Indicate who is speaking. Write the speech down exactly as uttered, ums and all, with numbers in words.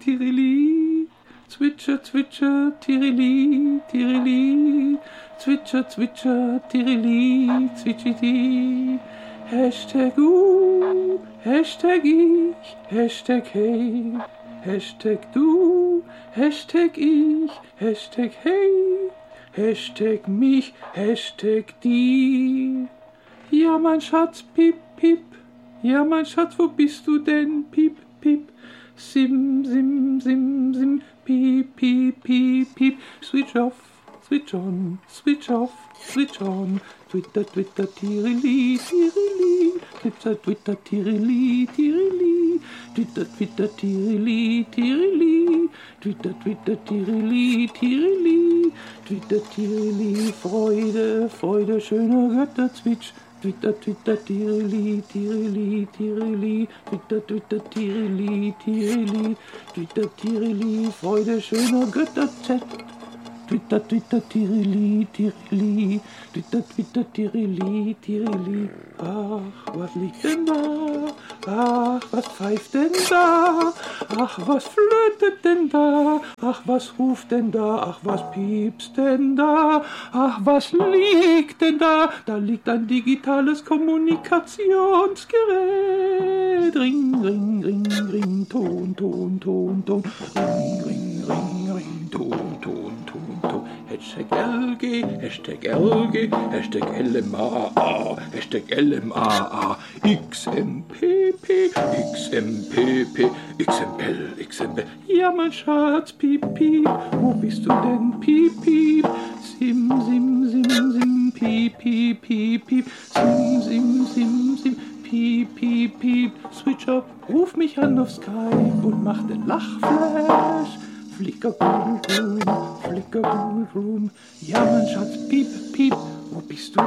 Speaker 1: Tirili, zwitscher, zwitscher, Tirili, Tirili, zwitscher, zwitscher, Tirili, zwitschidi. Hashtag U, Hashtag ich, Hashtag hey, Hashtag du, Hashtag ich, Hashtag hey, Hashtag mich, Hashtag die. Ja, mein Schatz, piep, piep. Ja, mein Schatz, wo bist du denn? Piep, piep. Sim, sim, sim, sim. Piep, piep, piep, piep. Switch off, switch on, switch off, switch on. Twitter, Twitter, Tirili, Tirili. Twitter, Twitter, Tirili, Tirili. Twitter, Twitter, Tirili, Tirili. Twitter, Twitter, Tirili, Tirili. Twitter, Tirili, Freude, Freude, schöner Götterzwitsch. Twitter, Twitter, Tirili, Tirili, Tirili. Twitter, Twitter, Tirili, Tirili. Twitter, Tirili, Freude, schöner Götterzett. Twitter, Twitter, Tirili, Tirili. Twitter, Twitter, Tirili, Tirili. Ach, was liegt denn da? Ach, was pfeift denn da? Ach, was flötet denn da? Ach, was ruft denn da? Ach, was piepst denn da? Ach, was liegt denn da? Da liegt ein digitales Kommunikationsgerät. Ring, ring, ring, ring, Ton, Ton, Ton, Ton. Ring, ring, ring, ring, Ton, Ton, Ton, Ton. Hashtag L G, Hashtag L G, Hashtag L M A A, Hashtag L M A A, X M P P, X M P P, X M L, X M L. Ja, mein Schatz, piep, piep, wo bist du denn, piep, piep? Sim, sim, sim, sim, piep, piep, piep, piep, sim, sim, sim, sim, piep, piep, piep. Switch up, ruf mich an auf Skype und mach den Lachflash. Flicker, Google Room, Flicker, Google Room. Ja, mein Schatz, piep, piep, wo bist du